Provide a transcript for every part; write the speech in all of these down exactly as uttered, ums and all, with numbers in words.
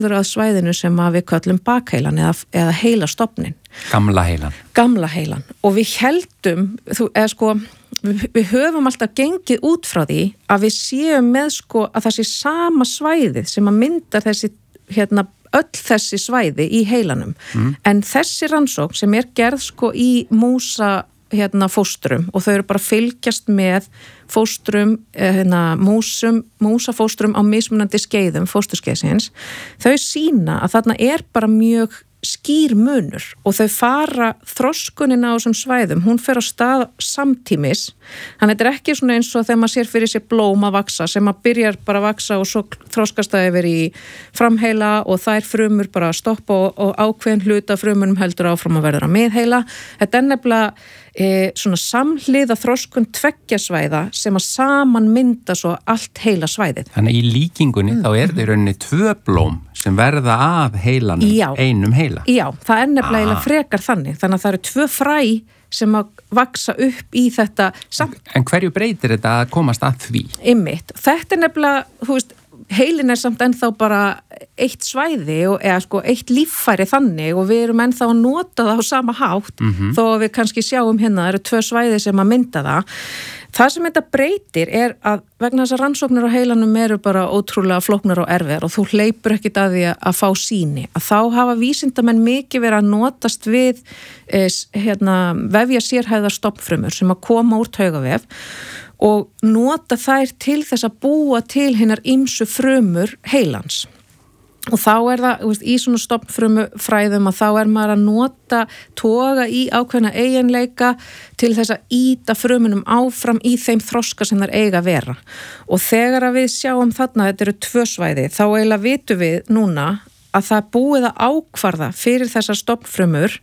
að svæðinu sem að við köllum bakheilan eða, eða heilastofnin. Gamla heilan. Gamla heilan. Og við heldum, þú, eða sko, við, við höfum alltaf gengið út frá því að við séum með sko að það sé sama svæðið sem að mynda þessi, hérna, öll þessi svæði í heilanum. Mm. En þessi rannsókn sem er gerð sko í músa hérna fóstrum og þau eru bara að fylgjast með fóstrum, hérna músum, músafóstrum á mismunandi skeiðum fósturskeiðsins, þau sýna að þarna er bara mjög skýr munur og þau fara þroskunin á þessum svæðum, hún fer á stað samtímis, þannig þetta er ekki svona eins og þegar maður sér fyrir sér blóm að vaksa sem að byrjar bara að vaksa og svo þroskast það yfir í framheila og þær frumur bara að stoppa og, og ákveðin hluta frumunum heldur áfram að verður að miðheila. Þetta er nefnilega e, svona samhliða þroskun tveggja svæða sem að saman mynda svo allt heila svæðið. Þannig í líkingunni mm. þá er þeir rauninni tvö blóm sem verða af heilanum, Já. einum heila. Já, það er nefnilega ah. frekar þannig. Þannig að það eru tvö fræ sem að vaksa upp í þetta samt. En hverju breytir þetta að komast að því? Einmitt. Þetta er nefnilega, þú veist, heilin er samt ennþá bara eitt svæði og, eða sko eitt líffæri þannig og við erum ennþá að nota það á sama hátt mm-hmm. þó að við kannski sjáum hérna, það eru tvö svæði sem að mynda það. Það sem þetta breytir er að vegna þess að rannsóknir á heilanum eru bara ótrúlega flóknar og erfiðar og þú hleypur ekkit að því að fá sýni. Að þá hafa vísindamenn mikið verið að notast við eh, hérna, vefja sérhæðar stofnfrumur sem að koma úr taugavef og nota þær til þess að búa til hinnar ýmsu frumur heilans. Og þá er það, veist, í svona stofnfrumu fræðum að þá er maður að nota toga í ákveðna eiginleika til þess að ýta frumunum áfram í þeim þroska sem þær eiga að vera. Og þegar að við sjáum þarna, þetta eru tvö svæði, þá eiginlega vitum við núna að það er búið að ákvarða fyrir þessar stofnfrumur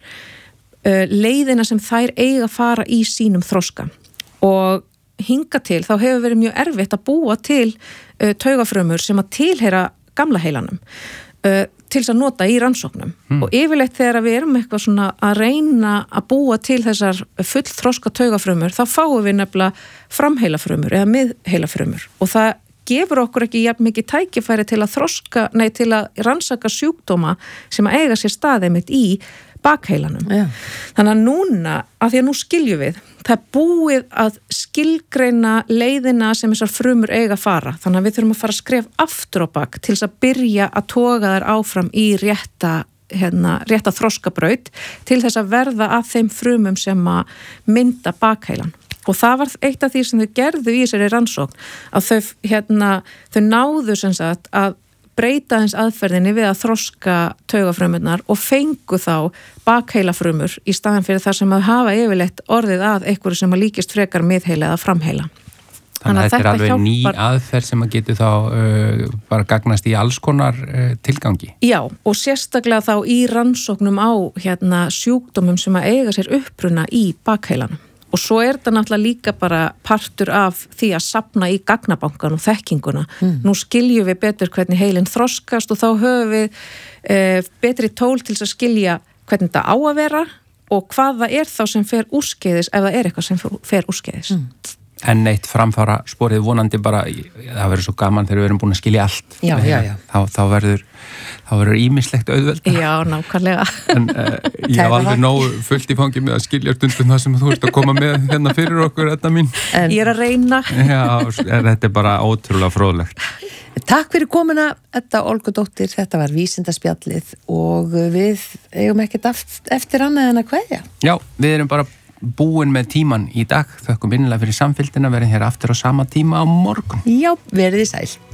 uh, leiðina sem þær eiga að fara í sínum þroska. Og hinga til, þá hefur verið mjög erfitt að búa til uh, taugafrumur sem að tilheyra gamla heilanum uh, til þess að nota í rannsóknum mm. og yfirleitt þegar við erum eitthvað svona að reyna að búa til þessar fullþroska taugafrumur þá fáum við nefnilega framheilafrumur eða miðheilafrumur og það gefur okkur ekki jafn mikið tækifæri til að þroska, nei til að rannsaka sjúkdóma sem að eiga sér staðið mitt í bakheilanum. Ja. Þannig að núna, að því að nú skiljum við, það er búið að skilgreina leiðina sem þessar frumur eiga að fara. Þannig að við þurfum að fara að skref aftur á bak til þess að byrja að toga þær áfram í rétta, hérna, rétta þroskabraut til þess að verða að þeim frumum sem að mynda bakheilan. Og það var eitt af því sem þau gerðu í þessari rannsókn, að þau, hérna, þau náðu sem sagt að breyta hans aðferðinni við að þroska taugafrumurnar og fengu þá bakheilafrumur í staðan fyrir það sem að hafa yfirleitt orðið að einhverju sem að líkist frekar miðheila eða framheila. Þannig, Þannig að þetta er alveg hjálpar... ný aðferð sem að getur þá uh, bara gagnast í alls konar uh, tilgangi. Já, og sérstaklega þá í rannsóknum á hérna, sjúkdómum sem að eiga sér uppruna í bakheilanum. Og svo er þetta náttúrulega líka bara partur af því að safna í gagnabankan og þekkinguna. Mm. Nú skiljum við betur hvernig heilin þroskast og þá höfum við e, betri tól til að skilja hvernig þetta á að vera og hvað það er þá sem fer úrskeiðis ef það er eitthvað sem fer úrskeiðis. Mm. En eitt framfára sporið vonandi bara, það verður svo gaman þegar við erum búin að skilja allt. Já, já, já. Þá, þá verður þá verður ýmislegt auðvelda. Já, nákvæmlega. En uh, ég hef alveg nóg fullt í fangi með að skilja stundum það sem þú ert að koma með hérna fyrir okkur, Edda mín. En ég er að reyna. Já, þetta er bara ótrúlega fróðlegt. Takk fyrir komuna, Edda Olgudóttir, þetta var Vísindaspjallið og við eigum ekkert eftir annað en að kveðja. Já, við erum bara búin með tíman í dag. Þökkum innilega fyrir samfylgdina, verðum hér aftur á sama tíma á morgun. Já, verið sæl.